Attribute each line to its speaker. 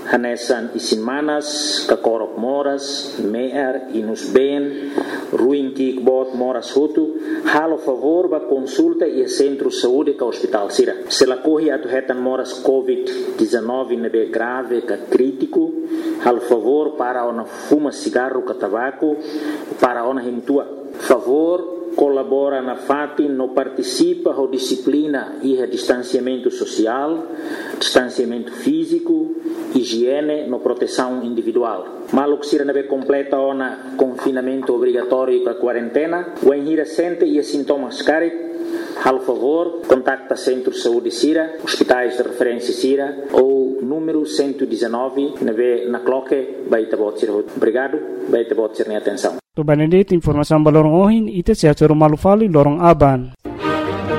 Speaker 1: Hanesan isin manas, kakorok moras, mear, inus ben, ruim kikbot moras hutu, halo favor ba consulta e centro saúde ka hospital sira. Se la corre atu hetan moras COVID-19 nebe grave ka crítico, halo favor para ona fuma cigarro ka tabaco, para ona himtua. Favor colabora na FATI, no participa da disciplina e distanciamento social, distanciamento físico, higiene, no proteção individual. Malo que sira completa ona confinamento obrigatório com a quarentena, o enhira sente e sintomas cari, al favor, contacta Centro de Saúde Sira, hospitais de referência Sira ou número 119 na cloque, baita botsir. Obrigado, baita botsir nem atenção.
Speaker 2: To Benedict informação balorong ohin ite sehat lorong Aban.